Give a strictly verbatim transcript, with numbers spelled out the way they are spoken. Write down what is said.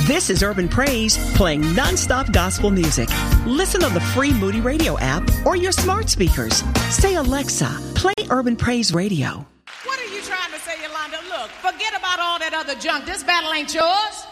This is Urban Praise, playing nonstop gospel music. Listen on the free Moody Radio app or your smart speakers. Say, Alexa, play Urban Praise Radio. What are you trying to say, Yolanda? Look, forget about all that other junk. This battle ain't yours.